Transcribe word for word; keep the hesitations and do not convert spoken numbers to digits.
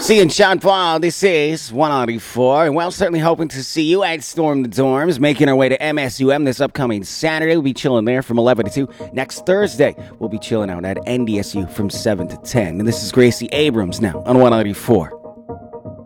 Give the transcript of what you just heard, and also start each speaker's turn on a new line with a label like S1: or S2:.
S1: See and Sean Paul, this is one ninety-four, and well, certainly hoping to see you at Storm the Dorms, making our way to M S U M this upcoming Saturday. We'll be chilling there from eleven to two. Next Thursday, we'll be chilling out at N D S U from seven to ten. And this is Gracie Abrams now on one ninety-four.